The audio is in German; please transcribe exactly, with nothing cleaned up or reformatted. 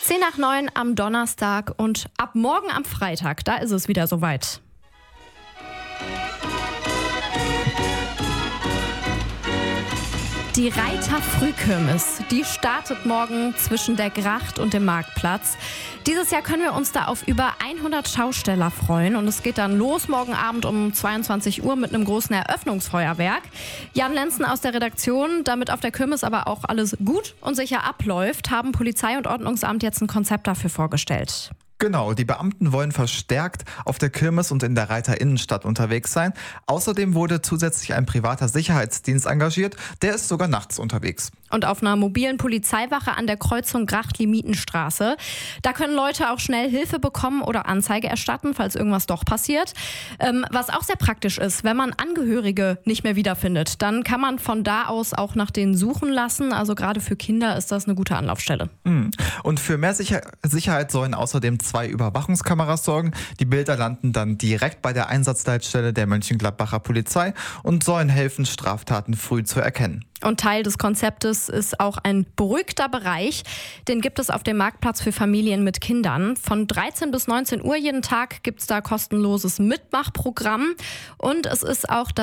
Zehn nach neun am Donnerstag und ab morgen am Freitag, da ist es wieder soweit. Die Reiter-Frühkirmes, die startet morgen zwischen der Gracht und dem Marktplatz. Dieses Jahr können wir uns da auf über hundert Schausteller freuen und es geht dann los morgen Abend um zweiundzwanzig Uhr mit einem großen Eröffnungsfeuerwerk. Jan Lenzen aus der Redaktion, damit auf der Kirmes aber auch alles gut und sicher abläuft, haben Polizei und Ordnungsamt jetzt ein Konzept dafür vorgestellt. Genau, die Beamten wollen verstärkt auf der Kirmes und in der Reiter-Innenstadt unterwegs sein. Außerdem wurde zusätzlich ein privater Sicherheitsdienst engagiert, der ist sogar nachts unterwegs. Und auf einer mobilen Polizeiwache an der Kreuzung Gracht-Limitenstraße. Da können Leute auch schnell Hilfe bekommen oder Anzeige erstatten, falls irgendwas doch passiert. Ähm, was auch sehr praktisch ist, wenn man Angehörige nicht mehr wiederfindet, dann kann man von da aus auch nach denen suchen lassen. Also gerade für Kinder ist das eine gute Anlaufstelle. Und für mehr Sicher- Sicherheit sollen außerdem zwei Überwachungskameras sorgen. Die Bilder landen dann direkt bei der Einsatzleitstelle der Mönchengladbacher Polizei und sollen helfen, Straftaten früh zu erkennen. Und Teil des Konzeptes ist auch ein beruhigter Bereich. Den gibt es auf dem Marktplatz für Familien mit Kindern. Von dreizehn bis neunzehn Uhr jeden Tag gibt es da kostenloses Mitmachprogramm. Und es ist auch das